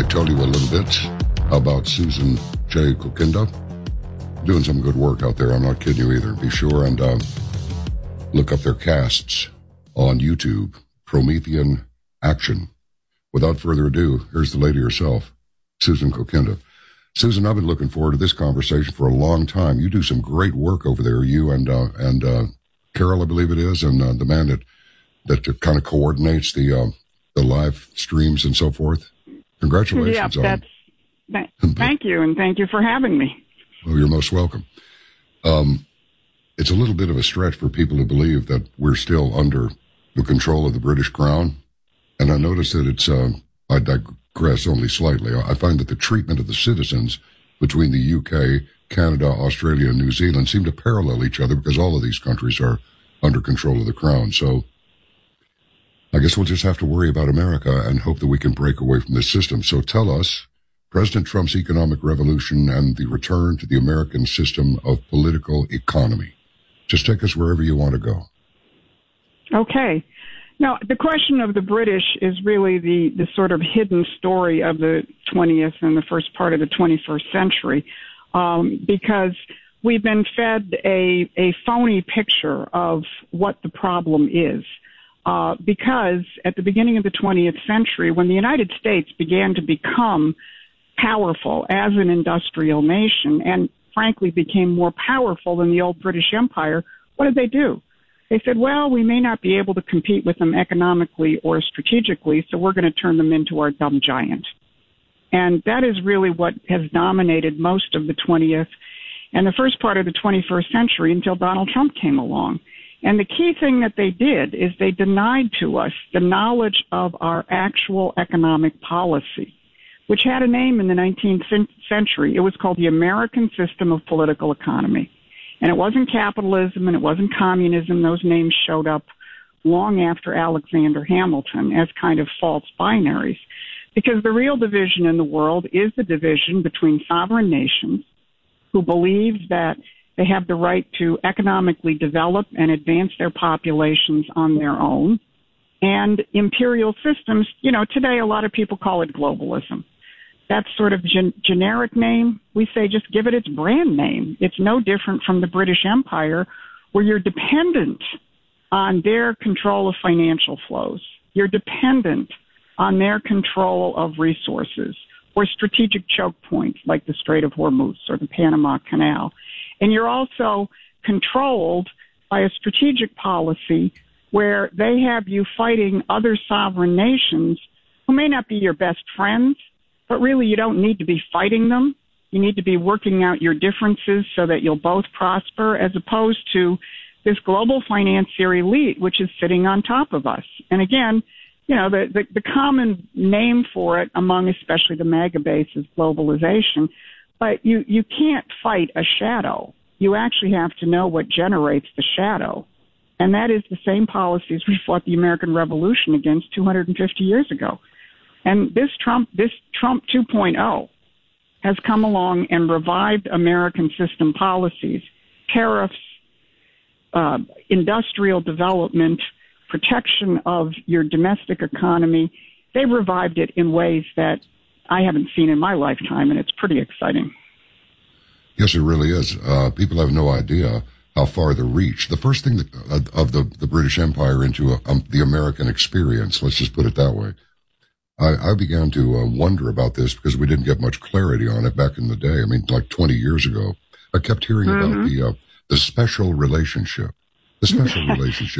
tell you a little bit about Susan J. Kokinda. Doing some good work out there. I'm not kidding you either. Be sure and look up their casts on YouTube, Promethean Action. Without further ado, here's the lady herself, Susan Kokinda. Susan, I've been looking forward to this conversation for a long time. You do some great work over there, you and Carol, I believe it is, and the man that kind of coordinates the live streams and so forth. Congratulations. Yeah, thank you, and thank you for having me. Well, you're most welcome. It's a little bit of a stretch for people to believe that we're still under the control of the British Crown. And I notice that it's, I digress only slightly. I find that the treatment of the citizens between the UK, Canada, Australia, and New Zealand seem to parallel each other because all of these countries are under control of the Crown. So I guess we'll just have to worry about America and hope that we can break away from this system. So tell us, President Trump's economic revolution and the return to the American system of political economy. Just take us wherever you want to go. Okay. Now, the question of the British is really the sort of hidden story of the 20th and the first part of the 21st century, because we've been fed a phony picture of what the problem is. Because at the beginning of the 20th century, when the United States began to become powerful as an industrial nation and frankly became more powerful than the old British Empire, what did they do? They said, well, we may not be able to compete with them economically or strategically, so we're going to turn them into our dumb giant. And that is really what has dominated most of the 20th and the first part of the 21st century until Donald Trump came along. And the key thing that they did is they denied to us the knowledge of our actual economic policy, which had a name in the 19th century. It was called the American System of Political Economy. And it wasn't capitalism and it wasn't communism. Those names showed up long after Alexander Hamilton as kind of false binaries. Because the real division in the world is the division between sovereign nations who believe that they have the right to economically develop and advance their populations on their own, and imperial systems. You know, today a lot of people call it globalism. That sort of generic name, we say just give it its brand name. It's no different from the British Empire, where you're dependent on their control of financial flows. You're dependent on their control of resources or strategic choke points like the Strait of Hormuz or the Panama Canal. And you're also controlled by a strategic policy where they have you fighting other sovereign nations who may not be your best friends, but really you don't need to be fighting them. You need to be working out your differences so that you'll both prosper, as opposed to this global financier elite, which is sitting on top of us. And again, you know, the common name for it among especially the MAGA base is globalization. But you can't fight a shadow. You actually have to know what generates the shadow. And that is the same policies we fought the American Revolution against 250 years ago. And this Trump 2.0 has come along and revived American system policies, tariffs, industrial development, protection of your domestic economy. They've revived it in ways that I haven't seen in my lifetime, and it's pretty exciting. Yes, it really is. People have no idea how far the reach. The first thing that, of the British Empire into the American experience, let's just put it that way. I began to wonder about this because we didn't get much clarity on it back in the day. I mean, like 20 years ago, I kept hearing about the special relationship. The special relationship.